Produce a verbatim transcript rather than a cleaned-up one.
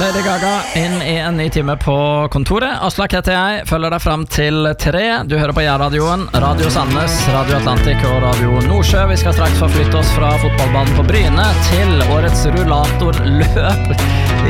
Lady Gaga inn i en ny time på kontoret. Aslak heter jeg, følger deg frem til tre. Du hører på Jærradioen, Radio Sandnes, Radio Atlantic og Radio Nordsjø. Vi skal straks forflytte oss fra fotballbanen på Bryne til årets rullatorløp